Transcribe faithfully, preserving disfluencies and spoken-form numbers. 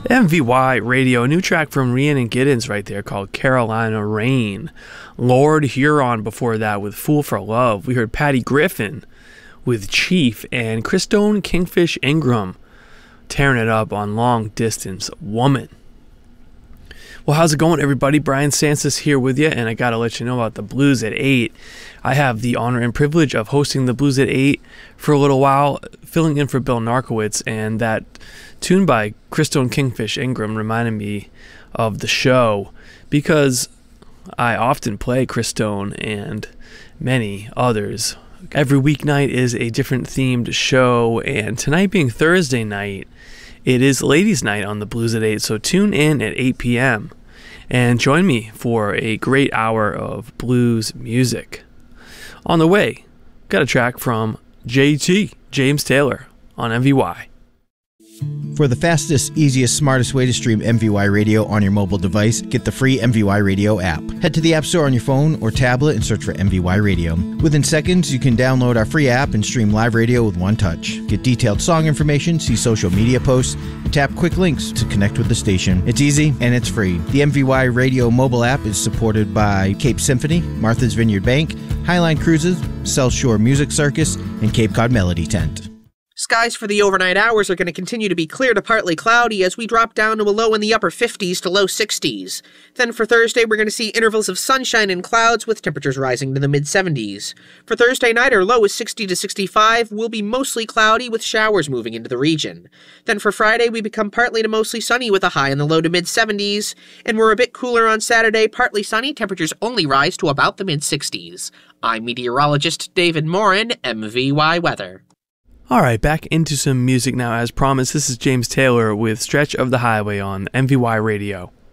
M V Y Radio, a new track from Rhiannon Giddens right there called Carolina Rain. Lord Huron before that with Fool for Love. We heard Patty Griffin with Chief and Christone Kingfish Ingram tearing it up on Long Distance Woman. Well, how's it going, everybody? Brian Sansis here with you, and I got to let you know about the Blues at eight. I have the honor and privilege of hosting the Blues at eight for a little while, filling in for Bill Narkowitz, and that tune by Christone Kingfish Ingram reminded me of the show because I often play Christone and many others. Every weeknight is a different themed show, and tonight being Thursday night, it is Ladies' Night on the Blues at eight, so tune in at eight p.m. and join me for a great hour of blues music. On the way, got a track from J T, James Taylor, on M V Y. For the fastest, easiest, smartest way to stream M V Y Radio on your mobile device, get the free M V Y Radio app. Head to the App Store on your phone or tablet and search for M V Y Radio. Within seconds, you can download our free app and stream live radio with one touch. Get detailed song information, see social media posts, and tap quick links to connect with the station. It's easy and it's free. The M V Y Radio mobile app is supported by Cape Symphony, Martha's Vineyard Bank, Highline Cruises, South Shore Music Circus, and Cape Cod Melody Tent. Skies for the overnight hours are going to continue to be clear to partly cloudy as we drop down to a low in the upper fifties to low sixties. Then for Thursday, we're going to see intervals of sunshine and clouds with temperatures rising to the mid-seventies. For Thursday night, our low is sixty to sixty-five, will be mostly cloudy with showers moving into the region. Then for Friday, we become partly to mostly sunny with a high in the low to mid-seventies. And we're a bit cooler on Saturday, partly sunny, temperatures only rise to about the mid-sixties. I'm meteorologist David Morin, M V Y Weather. All right, back into some music now. As promised, this is James Taylor with Stretch of the Highway on M V Y Radio.